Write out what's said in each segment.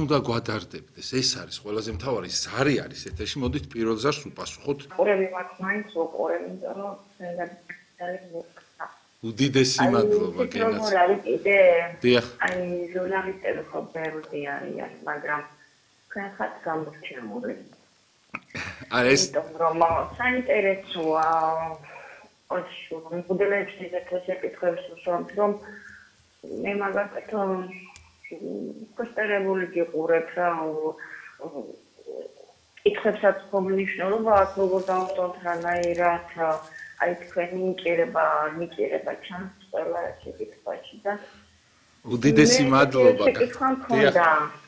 უნდა გვადარდებდეს. ეს არის ყველაზე მთავარი ზარი არის ეთერში. მოდით პირველ ზარს უპასუხოთ. ყურები მაქვს მაინც უყურებ, იმიტომ რომ უდიდესი მადლობა გენაც. როგორ არის კიდე? დიახ. აი ჟურნალისტები ხო ბევრი არიან, მაგრამ თქვენ ხართ გამორჩეული. არა ეს რომ საინტერესოა მოდელებში შეკითხვებს ვუშვამთ, რომ მე მაგათ კოსტერებული გიყურებ რა კითხვებსაც მომნიშნულობა აქვს როგორ დავტოვოთ რანაირად აი თქვენი ნიკერება ჩანს ყველა შეკითხვაში და უდიდესი მადლობა. შეკითხვა მქონდა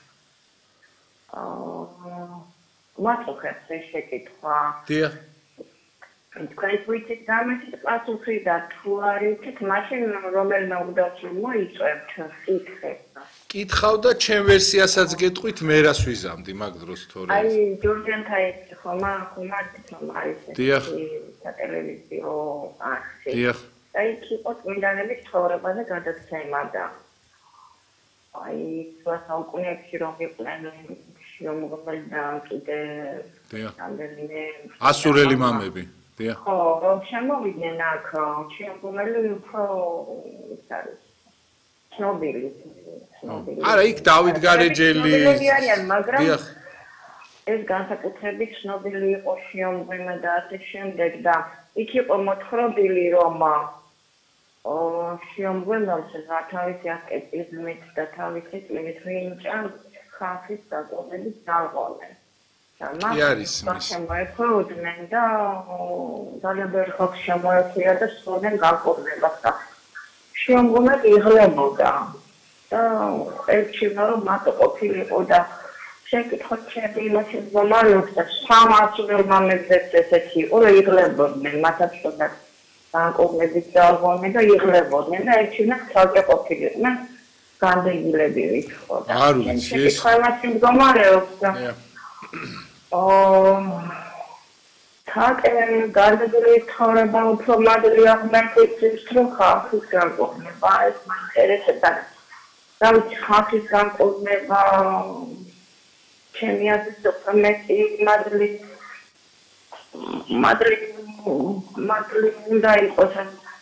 მაწუხებს ეს შეკითხვა. დიახ. თქვენ თვითონ გამეცით პასუხი და თუ არ იცით, მაშინ რომელმა უნდა მოიწვევთ კითხებს. კითხავ და ჩემ ვერსიასაც გეტყვით, მე რას ვიზამდი მაგ დროს თორე. აი ჯორჯანთა ეს ხომართ არის დიახ. სატელევიზიო არხი. დიახ. აი იყო წმინდანების ცხოვრებაზე გადაცემა და აი საუკუნეებში რომ იყვნენ შემოგობილი და კიდე რამდენიმე ასურელი მამები. დიახ. ხო, რომ შემოვიდნენ აქ შემოგობილი უფრო ის არის ცნობილი. არა, იქ დავით გარეჯელი. მაგრამ ეს განსაკუთრებით ცნობილი იყო შემოგვიმა და ასე შემდეგ და იქ იყო მოთხრობილი რომ შემოგვიმალს თავისი ასკეტიზმით და თავისი წლით ვინჭან ხალხის დაგონებით დაღონენ. კი არის ის. შემოეფოდნენ და ძალიან ბევრი ხალხი შემოეფია და სწორდნენ განკურნებას და შემოგვიმად იღლებოდა. და ერჩივნა რომ მარტო ყოფილიყო და შეკითხოთ ჩემი იმაში მომალობს და სამასურელ მამებზეც ესეთი იყო რომ იღლებოდნენ მათაც და განკურნებით დაღონდნენ და იღლებოდნენ და ერჩივნა ცალკე ყოფილიყვნენ განდეგილები ხო და არ ვიცი ეს შეკითხვა მდგომარეობს და თაკენ გარდებული ცხოვრება უფრო მადლი აღმერთებს რომ ხალხის განკურნება ეს მაინტერესებდა დავით ხალხის განკურნება ჩემი აზრით უფრო მეტი მადლი უნდა იყოს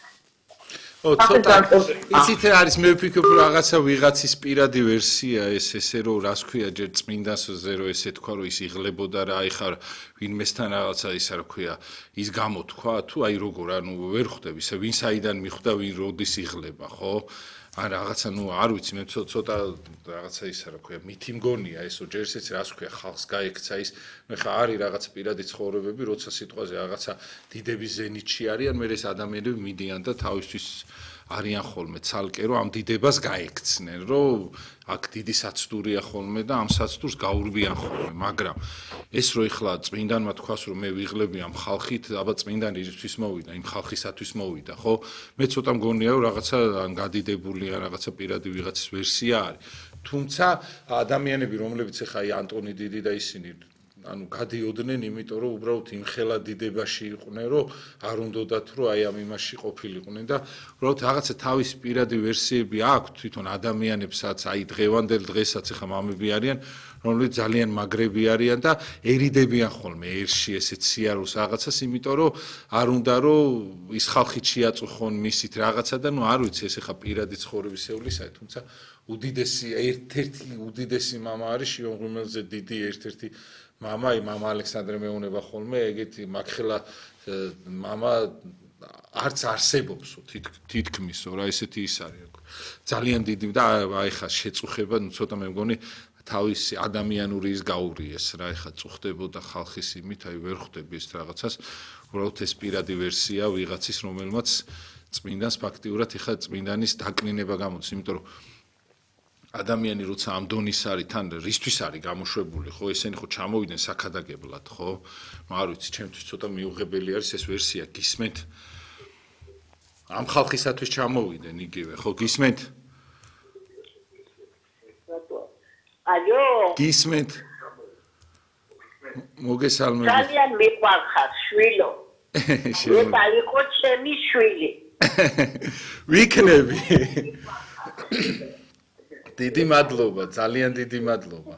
ცოტა ისიც არის მე ვფიქრობ რომ რაღაცა ვიღაცის პირადი ვერსია ეს ესე რომ რას ქვია ჯერ წმინდანზე რომ ესე თქვა რომ ის იღლებოდა რა აი ხარ ვინმესთან რაღაცა ისა რა ქვია ის გამოთქვა თუ აი როგორ ანუ ვერ ხვდები ისე ვინ საიდან მიხვდა ვინ როდის იღლება ხო ან რაღაცა ნუ არ ვიცი მე ცოტა რაღაცა ისა რა ქვია მითი მგონია ესო ჯერ ისეც რას ქვია ხალხს გაექცა ის მე ხა არის რაღაც პირადი ცხოვრებები როცა სიტყვაზე რაღაცა დიდები ზენიტში არიან მე ეს ადამიანები მიდიან და თავისთვის არიან ხოლმე ცალკე რომ ამ დიდებას გაექცნენ რომ აქ დიდი საცდურია ხოლმე და ამ საცდურს გაურბიან ხოლმე მაგრამ ეს რო ეხლა წმინდანმა თქვას რომ მე ვიღლები ამ ხალხით აბა წმინდანი ისთვის მოვიდა იმ ხალხისათვის მოვიდა ხო მე ცოტა მგონია რომ რაღაცა ან გადიდებულია რაღაცა პირადი ვიღაცის ვერსია არის თუმცა ადამიანები რომლებიც ეხა აი ანტონი დიდი და ისინი ანუ გადიოდნენ იმიტომ რომ უბრალოდ იმ ხელა დიდებაში იყვნენ რომ არ უნდათ რომ აი ამ იმაში ყოფილიყვნენ და უბრალოდ რაღაცა თავის პირადი ვერსიები აქვს თვითონ ადამიანებსაც აი დღევანდელ დღესაც ეხა მამები არიან რომლებიც ძალიან მაგრები არიან და ერიდებიან ხოლმე ერში ესეც სიარულს რაღაცას იმიტომ რომ არ უნდა რომ ის ხალხი შეაწუხონ მისით რაღაცა და ნუ არ ვიცი ეს ეხა პირადი ცხოვრებისეულისაა თუმცა უდიდესი ერთ-ერთი უდიდესი მამა არის შიომღვიმელზე დიდი ერთ-ერთი მამა ალექსანდრე მეუნება ხოლმე ეგეთი მაგხელა მამა არც არსებობსო თითქმისო რა ესეთი ის არის ძალიან დიდი და აი ხა შეწუხება ნუ ცოტა მე მგონი თავისი ადამიანური ის გაურიეს რა ეხა წუხდებოდა ხალხის იმით აი ვერ ხვდები ეს რაღაცას უბრალოდ ეს პირადი ვერსია ვიღაცის რომელმაც წმინდანს ფაქტიურად ეხა წმინდანის დაკნინება გამოდის იმიტომ რომ ადამიანი როცა ამ დონის არის თან რისთვის არის გამოშვებული ხო ესენი ხო ჩამოვიდნენ საქადაგებლად ხო არ ვიცი ჩემთვის ცოტა მიუღებელი არის ეს ვერსია გისმენთ ამ ხალხისათვის ჩამოვიდნენ იგივე ხო გისმენთ აიო გისმენთ მოგესალმებით ძალიან მიყვარხარ შვილო მე იყო ჩემი შვილი ვიქნები დიდი მადლობა ძალიან დიდი მადლობა